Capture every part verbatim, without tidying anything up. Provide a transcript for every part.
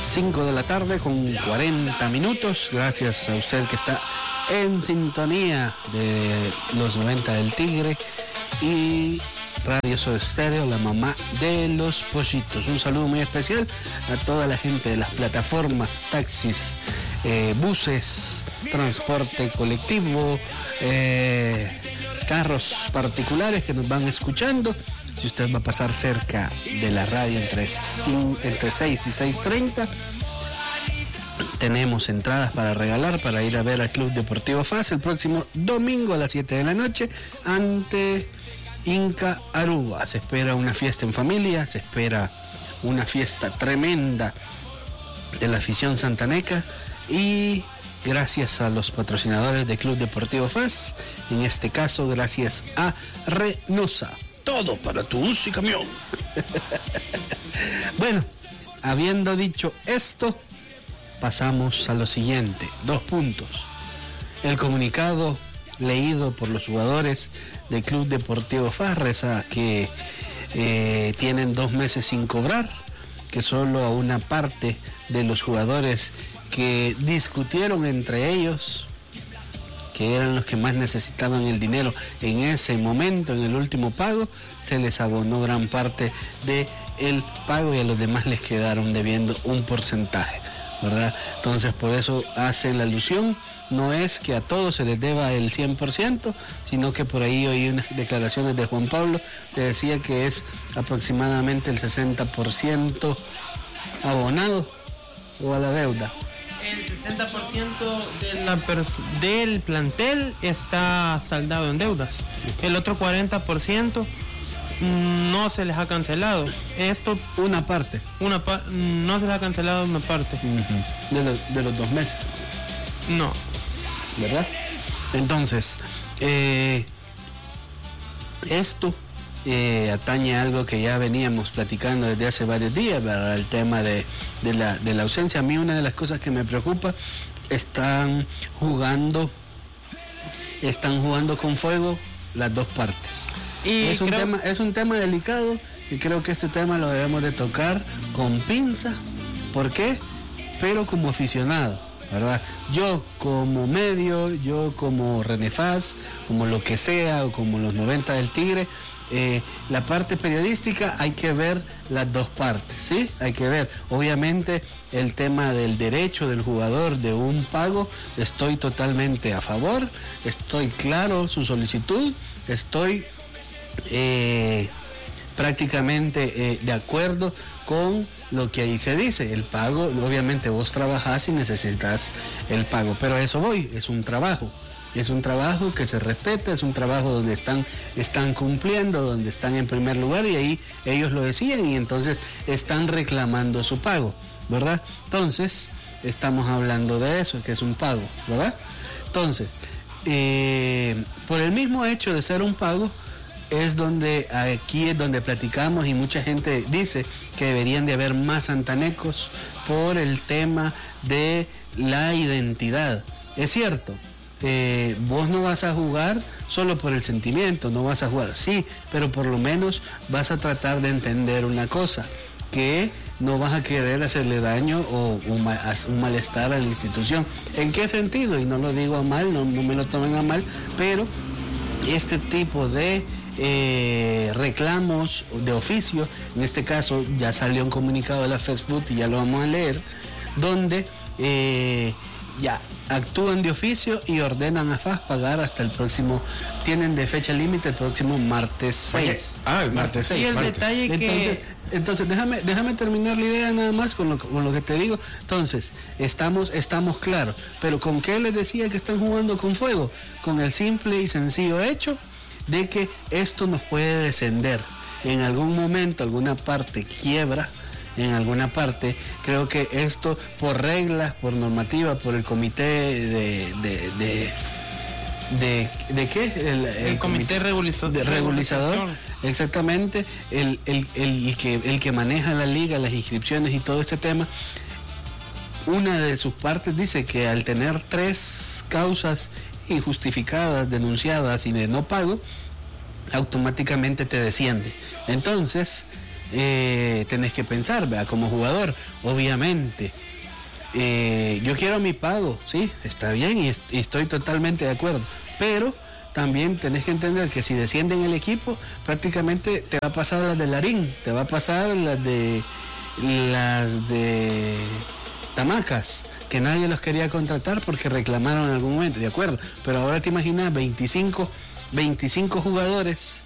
cinco de la tarde con cuarenta minutos. Gracias a usted que está en sintonía de los noventa del Tigre y Radio Soda Stereo, la mamá de los pollitos. Un saludo muy especial a toda la gente de las plataformas, taxis, eh, buses, transporte colectivo, eh, carros particulares que nos van escuchando. Si usted va a pasar cerca de la radio entre, entre seis y seis treinta, tenemos entradas para regalar para ir a ver al Club Deportivo F A S el próximo domingo a las siete de la noche ante Inca Aruba. Se espera una fiesta en familia, se espera una fiesta tremenda de la afición santaneca y gracias a los patrocinadores del Club Deportivo F A S, en este caso gracias a Renosa. Todo para tu bus y camión. Bueno, habiendo dicho esto, pasamos a lo siguiente. Dos puntos. El comunicado leído por los jugadores del Club Deportivo F A S reza que eh, tienen dos meses sin cobrar, que solo a una parte de los jugadores que discutieron entre ellos, que eran los que más necesitaban el dinero en ese momento, en el último pago, se les abonó gran parte del pago y a los demás les quedaron debiendo un porcentaje, ¿verdad? Entonces por eso hace la alusión, no es que a todos se les deba el cien por ciento, sino que por ahí oí unas declaraciones de Juan Pablo que decía que es aproximadamente el sesenta por ciento abonado o a la deuda. El sesenta por ciento de la pers- del plantel está saldado en deudas. El otro cuarenta por ciento no se les ha cancelado. Esto Una parte. una pa- no se les ha cancelado una parte. Uh-huh. de, los, de los dos meses. No. ¿Verdad? Entonces, eh, esto eh, atañe a algo que ya veníamos platicando desde hace varios días, ¿verdad? El tema de, de, la, de la ausencia. A mí una de las cosas que me preocupa, están jugando, están jugando con fuego las dos partes. Y es, un creo... tema, es un tema delicado y creo que este tema lo debemos de tocar con pinza. ¿Por qué? Pero como aficionado, ¿verdad? Yo como medio, yo como René F A S, como lo que sea, o como los noventa del Tigre, eh, la parte periodística hay que ver las dos partes, ¿sí? Hay que ver, obviamente, el tema del derecho del jugador de un pago, estoy totalmente a favor, estoy claro su solicitud, estoy eh, prácticamente eh, de acuerdo con lo que ahí se dice, el pago, obviamente vos trabajás y necesitas el pago, pero a eso voy, es un trabajo, es un trabajo que se respeta, es un trabajo donde están, están cumpliendo, donde están en primer lugar y ahí ellos lo decían y entonces están reclamando su pago, ¿verdad? Entonces, estamos hablando de eso, que es un pago, ¿verdad? Entonces, eh, por el mismo hecho de ser un pago, es donde aquí es donde platicamos y mucha gente dice que deberían de haber más santanecos por el tema de la identidad. Es cierto, eh, vos no vas a jugar solo por el sentimiento, no vas a jugar, sí, pero por lo menos vas a tratar de entender una cosa, que no vas a querer hacerle daño o un, mal, un malestar a la institución. ¿En qué sentido? Y no lo digo a mal, no, no me lo tomen a mal, pero este tipo de Eh, reclamos de oficio, en este caso ya salió un comunicado de la FESFUT y ya lo vamos a leer, donde eh, ya actúan de oficio y ordenan a F A S pagar hasta el próximo, tienen de fecha límite el próximo martes seis. Ah, el martes seis. Y el martes. detalle Entonces, que... entonces déjame, déjame terminar la idea nada más con lo, con lo que te digo. Entonces, estamos, estamos claros, pero ¿con qué les decía que están jugando con fuego? Con el simple y sencillo hecho de que esto nos puede descender. En algún momento, alguna parte quiebra, en alguna parte, creo que esto por reglas, por normativa, por el comité de... de, de ¿De, de qué? El, el, el comité regulizador. De regulizador, exactamente, el, el, el, que, el que maneja la liga, las inscripciones y todo este tema, una de sus partes dice que al tener tres causas injustificadas, denunciadas y de no pago, automáticamente te desciende. Entonces, eh, tenés que pensar, ¿verdad? Como jugador, obviamente. Eh, yo quiero mi pago, sí, está bien y, est- y estoy totalmente de acuerdo, pero también tenés que entender que si descienden el equipo, prácticamente te va a pasar las de Larín, te va a pasar las de las de Tamacas, que nadie los quería contratar porque reclamaron en algún momento, de acuerdo, pero ahora te imaginas veinticinco, veinticinco jugadores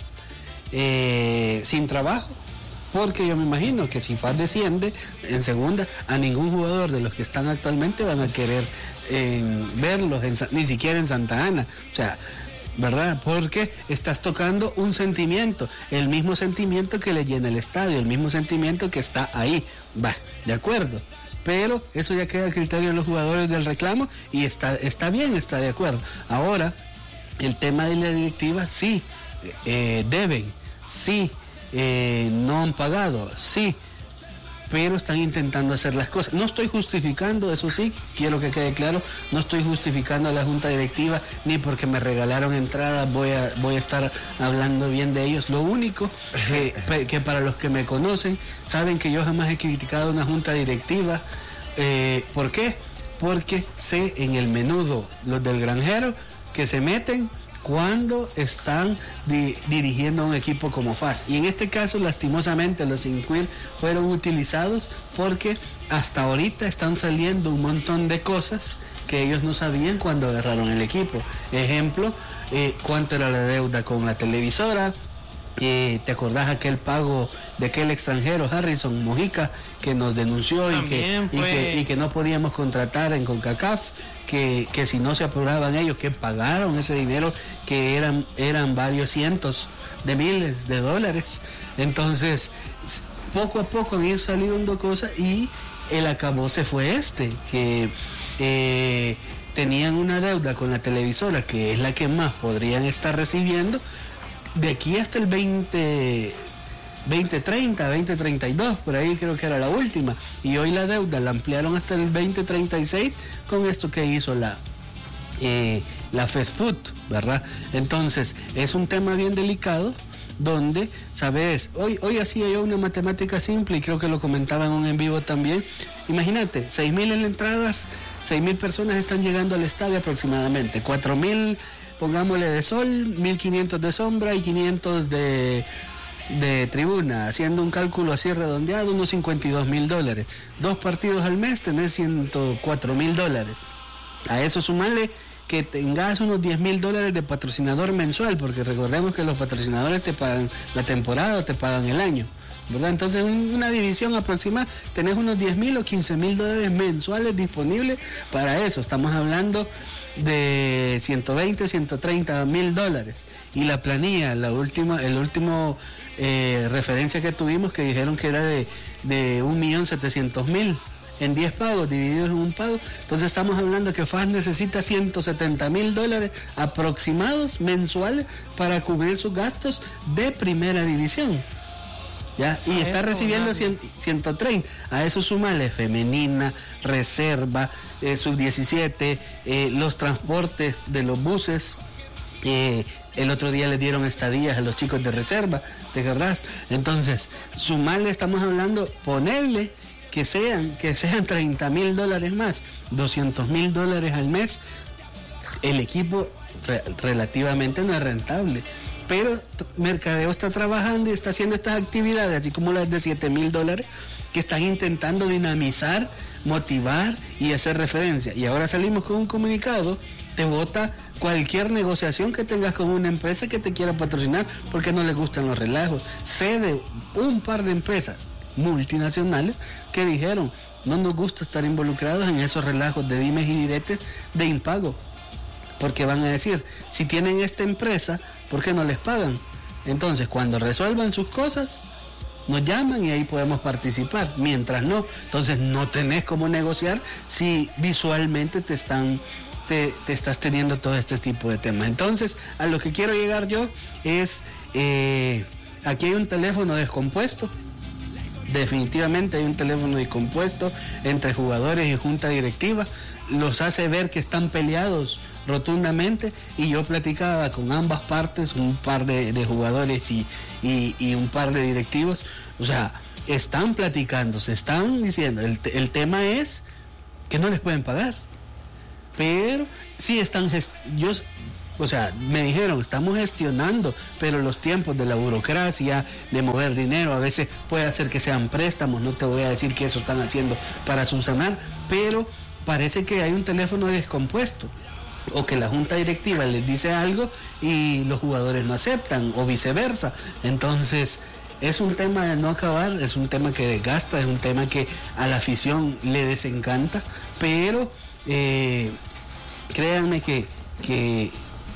eh, sin trabajo. Porque yo me imagino que si F A S desciende en segunda, a ningún jugador de los que están actualmente van a querer eh, verlos, en, ni siquiera en Santa Ana. O sea, ¿verdad? Porque estás tocando un sentimiento, el mismo sentimiento que le llena el estadio, el mismo sentimiento que está ahí. Va, de acuerdo. Pero eso ya queda a criterio de los jugadores del reclamo y está, está bien, está de acuerdo. Ahora, el tema de la directiva, sí, eh, deben, sí. Eh, no han pagado, sí, pero están intentando hacer las cosas. No estoy justificando, eso sí, quiero que quede claro, no estoy justificando a la junta directiva, ni porque me regalaron entradas voy a, voy a estar hablando bien de ellos. Lo único que, que para los que me conocen, saben que yo jamás he criticado a una junta directiva. Eh, ¿Por qué? Porque sé en el menudo, los del granjero, que se meten cuando están di- dirigiendo a un equipo como F A S. Y en este caso, lastimosamente, los Inquir fueron utilizados porque hasta ahorita están saliendo un montón de cosas que ellos no sabían cuando agarraron el equipo. Ejemplo, eh, cuánto era la deuda con la televisora. Eh, ¿Te acordás aquel pago de aquel extranjero, Harrison Mojica, que nos denunció y que, y, que, y que no podíamos contratar en CONCACAF? Que, que si no se apuraban ellos, que pagaron ese dinero, que eran, eran varios cientos de miles de dólares. Entonces, poco a poco han ido saliendo cosas y el acabose fue este, que eh, tenían una deuda con la televisora, que es la que más podrían estar recibiendo, de aquí hasta el veinte treinta, veinte treinta y dos, por ahí creo que era la última, y hoy la deuda la ampliaron hasta el veinte treinta y seis con esto que hizo la eh, la FESFUT, ¿verdad? Entonces es un tema bien delicado donde, sabes, hoy hoy hacía yo una matemática simple y creo que lo comentaba en un en vivo también. Imagínate, seis mil en entradas, seis mil personas están llegando al estadio aproximadamente, cuatro mil pongámosle de sol, mil quinientos de sombra y quinientos de de tribuna, haciendo un cálculo así redondeado, unos cincuenta y dos mil dólares. Dos partidos al mes tenés ciento cuatro mil dólares. A eso sumarle que tengas unos diez mil dólares de patrocinador mensual, porque recordemos que los patrocinadores te pagan la temporada o te pagan el año, ¿verdad? Entonces una división aproximada, tenés unos diez mil o quince mil dólares mensuales disponibles para eso. Estamos hablando de ciento veinte, ciento treinta mil dólares. Y la planilla, la última, el último eh, referencia que tuvimos, que dijeron que era de, de un millón setecientos mil en diez pagos, divididos en un pago. Entonces estamos hablando que F A S necesita ciento setenta mil dólares aproximados mensuales para cubrir sus gastos de primera división. ¿Ya? Y está recibiendo cien, ciento treinta. A eso súmale femenina, reserva, eh, sub diecisiete, eh, los transportes de los buses. Eh, el otro día les dieron estadías a los chicos de reserva, ¿te acordás? Entonces, sumarle, estamos hablando, ponerle que sean, que sean treinta mil dólares más, doscientos mil dólares al mes. El equipo re, relativamente no es rentable. Pero Mercadeo está trabajando y está haciendo estas actividades, así como las de siete mil dólares, que están intentando dinamizar, motivar y hacer referencia. Y ahora salimos con un comunicado, te vota cualquier negociación que tengas con una empresa que te quiera patrocinar porque no le gustan los relajos. Sé de un par de empresas multinacionales que dijeron, no nos gusta estar involucrados en esos relajos de dimes y diretes de impago. Porque van a decir, si tienen esta empresa, ¿por qué no les pagan? Entonces, cuando resuelvan sus cosas, nos llaman y ahí podemos participar. Mientras no, entonces no tenés cómo negociar si visualmente te están, te, te estás teniendo todo este tipo de temas. Entonces, a lo que quiero llegar yo es, eh, aquí hay un teléfono descompuesto. Definitivamente hay un teléfono descompuesto entre jugadores y junta directiva. Los hace ver que están peleados rotundamente, y yo platicaba con ambas partes, un par de, de jugadores y, y, y un par de directivos, O sea, están platicando, se están diciendo, el, el tema es que no les pueden pagar, pero sí están, yo, o sea, me dijeron, estamos gestionando, pero los tiempos de la burocracia, de mover dinero, a veces puede hacer que sean préstamos, no te voy a decir que eso están haciendo para subsanar, pero parece que hay un teléfono descompuesto, o que la junta directiva les dice algo y los jugadores no aceptan, o viceversa. Entonces es un tema de no acabar, es un tema que desgasta, es un tema que a la afición le desencanta, pero eh, créanme que, que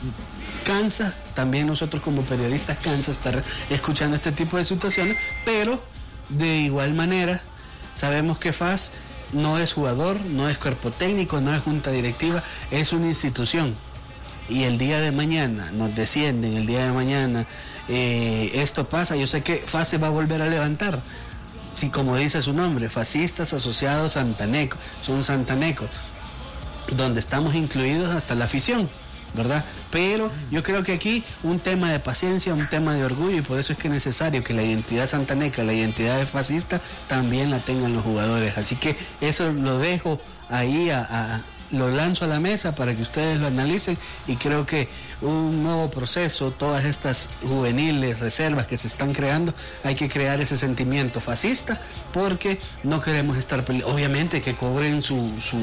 cansa, también nosotros como periodistas cansa estar escuchando este tipo de situaciones, pero de igual manera sabemos que F A S no es jugador, no es cuerpo técnico, no es junta directiva, es una institución. Y el día de mañana nos descienden, el día de mañana eh, esto pasa, yo sé que F A S se va a volver a levantar. Si como dice su nombre, Fascistas Asociados Santaneco, son santanecos, donde estamos incluidos hasta la afición, ¿verdad? Pero yo creo que aquí un tema de paciencia, un tema de orgullo, y por eso es que es necesario que la identidad santaneca, la identidad de fascista, también la tengan los jugadores. Así que eso lo dejo ahí, a, a, lo lanzo a la mesa para que ustedes lo analicen, y creo que un nuevo proceso, todas estas juveniles reservas que se están creando, hay que crear ese sentimiento fascista, porque no queremos estar peleando. Obviamente que cobren su, su,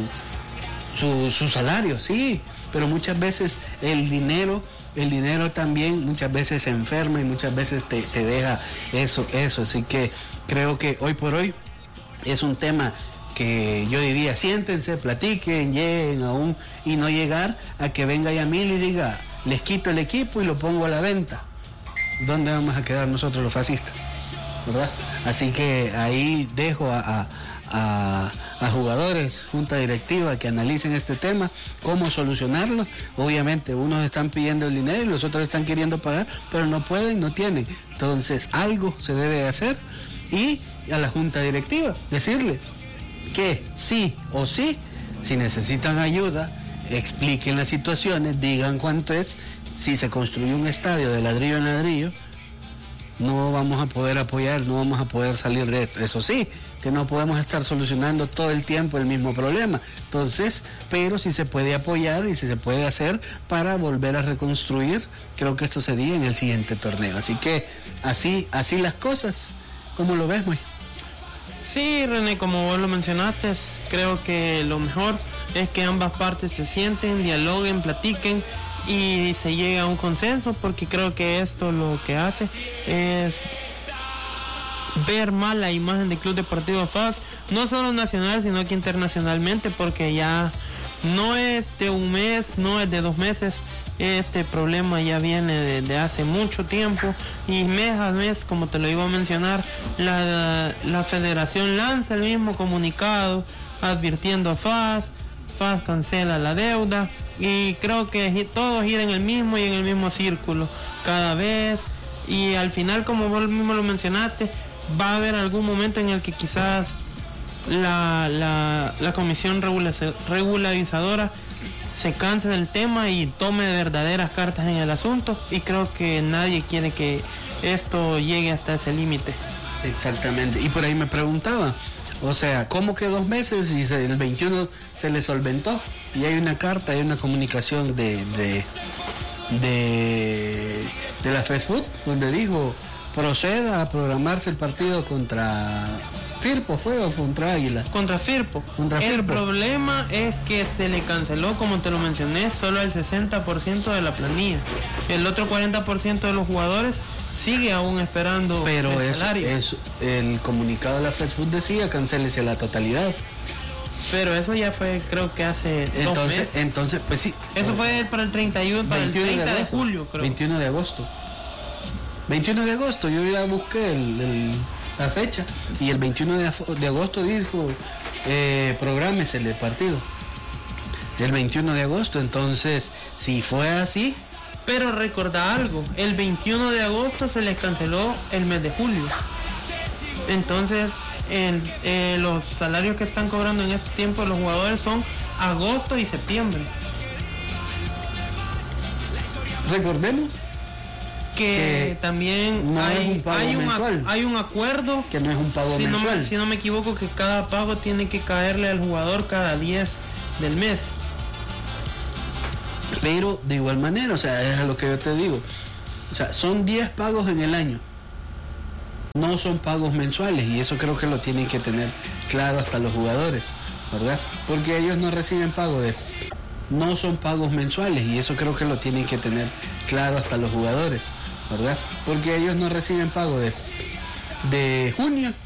su, su salario, sí, pero muchas veces el dinero, el dinero también muchas veces se enferma y muchas veces te, te deja eso, eso. Así que creo que hoy por hoy es un tema que yo diría, siéntense, platiquen, lleguen aún, y no llegar a que venga Yamil y diga, les quito el equipo y lo pongo a la venta. ¿Dónde vamos a quedar nosotros los fascistas? ¿Verdad? Así que ahí dejo a... a A, a jugadores, junta directiva, que analicen este tema, cómo solucionarlo. Obviamente unos están pidiendo el dinero y los otros están queriendo pagar, pero no pueden, no tienen. Entonces algo se debe de hacer, y a la junta directiva decirle que sí o sí, si necesitan ayuda, expliquen las situaciones, digan cuánto es. Si se construye un estadio de ladrillo en ladrillo, no vamos a poder apoyar, no vamos a poder salir de esto. Eso sí, que no podemos estar solucionando todo el tiempo el mismo problema. Entonces, pero si se puede apoyar y si se puede hacer para volver a reconstruir, creo que esto sería en el siguiente torneo. Así que así, así las cosas. ¿Cómo lo ves, Moy? Sí, René, como vos lo mencionaste, creo que lo mejor es que ambas partes se sienten, dialoguen, platiquen y se llegue a un consenso, porque creo que esto lo que hace es ver mal la imagen del Club Deportivo F A S, no solo nacional sino que internacionalmente, porque ya no es de un mes, no es de dos meses, este problema ya viene desde hace mucho tiempo, y mes a mes, como te lo iba a mencionar, la, la federación lanza el mismo comunicado advirtiendo a F A S, F A S cancela la deuda, y creo que todos giran en el mismo y en el mismo círculo cada vez, y al final, como vos mismo lo mencionaste, va a haber algún momento en el que quizás la, la, la comisión regularizadora se canse del tema y tome verdaderas cartas en el asunto, y creo que nadie quiere que esto llegue hasta ese límite. Exactamente, y por ahí me preguntaba, o sea, ¿cómo que dos meses y se, el veintiuno se le solventó? Y hay una carta, hay una comunicación de de, de, de la FESFUT, donde dijo, proceda a programarse el partido contra Firpo, ¿fue o contra Águila? Contra Firpo. Contra el Firpo. problema es que se le canceló, como te lo mencioné, solo el sesenta por ciento de la planilla. El otro cuarenta por ciento de los jugadores sigue aún esperando pero el eso, salario. Eso, el comunicado de la FESFUT decía, cancélese la totalidad. Pero eso ya fue, creo que hace entonces, dos meses. Entonces, pues sí. Eso fue para el treinta y uno, para el treinta de, de julio, creo. veintiuno de agosto. veintiuno de agosto, yo ya busqué el, el, la fecha, y el veintiuno de, de agosto dijo, eh, prográmese el partido. El veintiuno de agosto, entonces, si fue así. Pero recordá algo, el veintiuno de agosto se les canceló el mes de julio. Entonces, el, eh, los salarios que están cobrando en este tiempo los jugadores son agosto y septiembre. Recordemos que, que también no hay, es un pago hay, un, mensual, hay un acuerdo que no es un pago si mensual. No me, si no me equivoco, que cada pago tiene que caerle al jugador cada diez del mes. Pero de igual manera, o sea, es a lo que yo te digo. O sea, son diez pagos en el año. No son pagos mensuales, y eso creo que lo tienen que tener claro hasta los jugadores, ¿verdad? Porque ellos no reciben pago de... No son pagos mensuales, y eso creo que lo tienen que tener claro hasta los jugadores, ¿verdad? Porque ellos no reciben pago de, de junio